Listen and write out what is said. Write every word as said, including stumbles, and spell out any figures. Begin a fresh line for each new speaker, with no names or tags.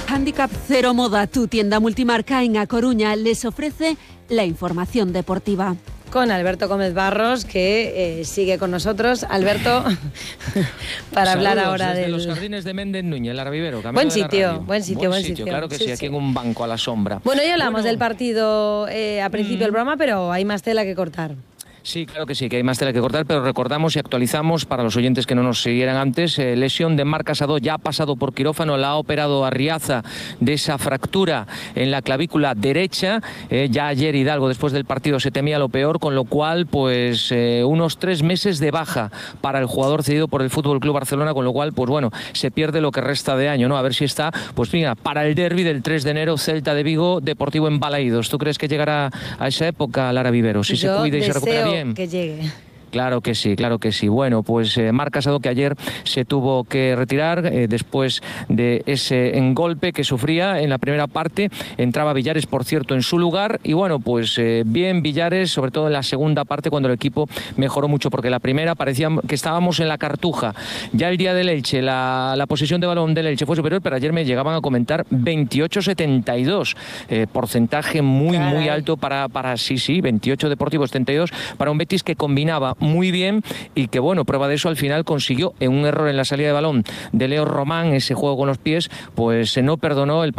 Handicap Cero Moda, tu tienda multimarca en A Coruña, les ofrece la información deportiva.
Con Alberto Gómez Barros, que eh, sigue con nosotros. Alberto, para
Saludos
hablar ahora
desde
del...
los jardines de Méndez Núñez, la Rivero.
Buen sitio, buen sitio, buen sitio.
Claro que sí,
sí,
aquí
sí.
en un banco a la sombra.
Bueno, ya hablamos
Bueno,
del partido eh, a principio del
mm.
programa, pero hay más tela que cortar.
Sí, claro que sí, que hay más tela que cortar, pero recordamos y actualizamos para los oyentes que no nos siguieran antes, eh, lesión de Marc Casado, ya ha pasado por quirófano, la ha operado a Riaza de esa fractura en la clavícula derecha, eh, ya ayer Hidalgo después del partido se temía lo peor, con lo cual pues eh, unos tres meses de baja para el jugador cedido por el F C Barcelona, con lo cual pues bueno, se pierde lo que resta de año, ¿no? A ver si está, pues mira, para el derbi del tres de enero, Celta de Vigo, Deportivo en Balaídos. ¿Tú crees que llegará a esa época, Lara Vivero? Si
Yo
se cuida y se recupera bien.
Que llegue.
Claro que sí, claro que sí. Bueno, pues eh, Marc Casado, que ayer se tuvo que retirar eh, después de ese golpe que sufría en la primera parte. Entraba Villares, por cierto, en su lugar. Y bueno, pues eh, bien Villares, sobre todo en la segunda parte, cuando el equipo mejoró mucho, porque la primera parecía que estábamos en la cartuja. Ya el día del Elche, la, la posesión de balón del Elche fue superior, pero ayer me llegaban a comentar veintiocho setenta y dos. Eh, porcentaje muy, Caray. muy alto para, para, sí, sí, veintiocho Deportivo, setenta y dos, para un Betis que combinaba muy bien y que, bueno, prueba de eso al final consiguió, en un error en la salida de balón de Leo Román, ese juego con los pies, pues no perdonó el